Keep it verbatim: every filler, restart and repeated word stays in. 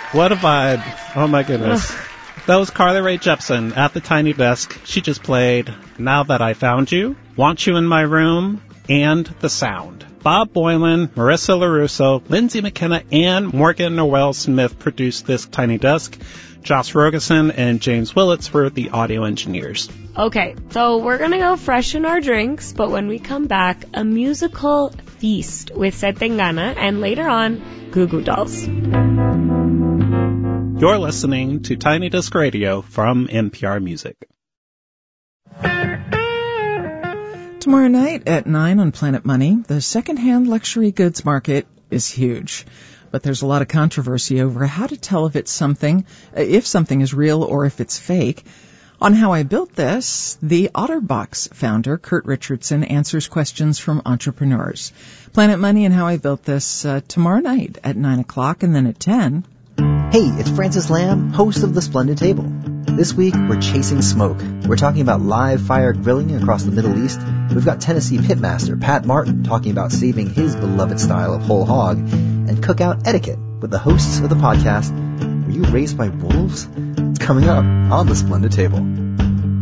What a vibe. Oh, my goodness. That was Carly Rae Jepsen at the Tiny Desk. She just played Now That I Found You, Want You in My Room, and The Sound. Bob Boylan, Marissa LaRusso, Lindsay McKenna, and Morgan Noel Smith produced this Tiny Desk. Josh Rogerson and James Willits were the audio engineers. Okay, so we're going to go freshen our drinks, but when we come back, a musical feast with Setengana, and later on, Goo Goo Dolls. You're listening to Tiny Desk Radio from N P R Music. Tomorrow night at nine on Planet Money, the secondhand luxury goods market is huge. But there's a lot of controversy over how to tell if it's something, if something is real or if it's fake. On How I Built This, the OtterBox founder, Kurt Richardson, answers questions from entrepreneurs. Planet Money and How I Built This uh, tomorrow night at nine o'clock and then at ten. Hey, it's Francis Lamb, host of The Splendid Table. This week, we're chasing smoke. We're talking about live fire grilling across the Middle East. We've got Tennessee pitmaster Pat Martin talking about saving his beloved style of whole hog, and cookout etiquette with the hosts of the podcast, Were You Raised by Wolves? It's coming up on The Splendid Table.